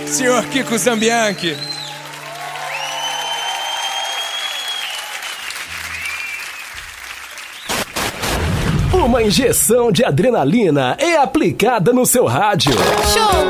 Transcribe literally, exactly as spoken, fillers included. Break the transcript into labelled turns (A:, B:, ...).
A: senhor Kiko Zambianchi.
B: Uma injeção de adrenalina é aplicada no seu rádio.
C: Show!